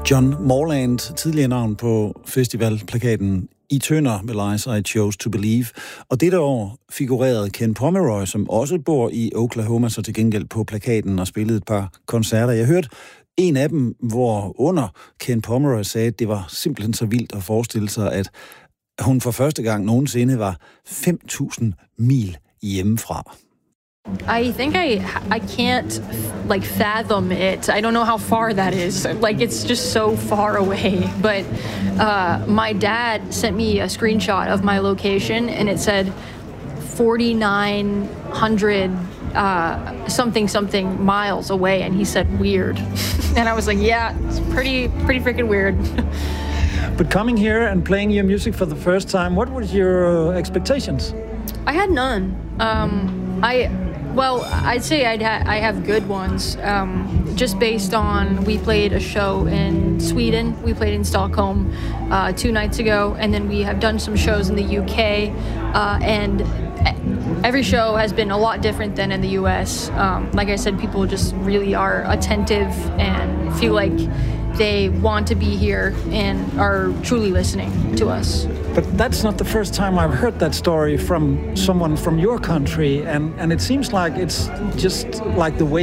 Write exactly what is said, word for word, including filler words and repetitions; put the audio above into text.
John Morland, tidligere navn på festivalplakaten I Tønder med Lies I Chose to Believe. Og dette år figurerede Ken Pomeroy, som også bor i Oklahoma, så til gengæld på plakaten og spillede et par koncerter. Jeg hørte en af dem, hvor under Ken Pomeroy sagde, at det var simpelthen så vildt at forestille sig, at hun for første gang nogensinde var fem tusind mil hjemmefra. I think I I can't like fathom it. I don't know how far that is. Like it's just so far away. But uh, my dad sent me a screenshot of my location, and it said forty-nine hundred uh, something something miles away, and he said weird, and I was like, yeah, it's pretty pretty freaking weird. But coming here and playing your music for the first time, what was your expectations? I had none. Um, I. Well, I'd say I'd ha- I have good ones, um, just based on, we played a show in Sweden, we played in Stockholm uh, two nights ago, and then we have done some shows in the U K, uh, and every show has been a lot different than in the U S. Um, like I said, people just really are attentive and feel like they want to be here and are truly listening to us. But that's not the first time I've heard that story from someone from your country, and, and it seems like it's just like the way